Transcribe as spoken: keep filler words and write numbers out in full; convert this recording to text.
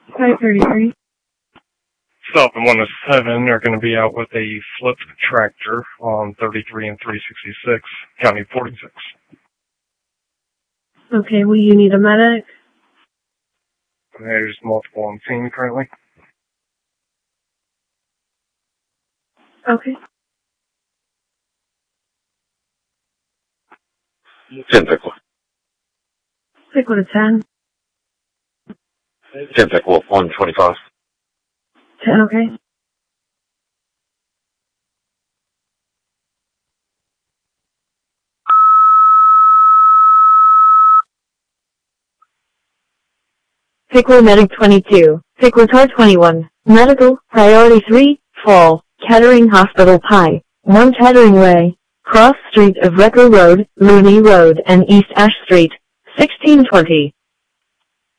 five thirty-three. South and one oh seven are going to be out with a flipped tractor on thirty-three and three sixty-six, County forty-six. Okay, will you need a medic? There's multiple on scene currently. Okay. ten Pickle. Pickle to ten. ten Pickle, one twenty-five. ten, okay. Pickle Medic twenty-two, Pickle Tar twenty-one, Medical, Priority three, Fall, Kettering Hospital Pi, one Kettering Way, Cross Street of Wrecker Road, Looney Road and East Ash Street, sixteen twenty.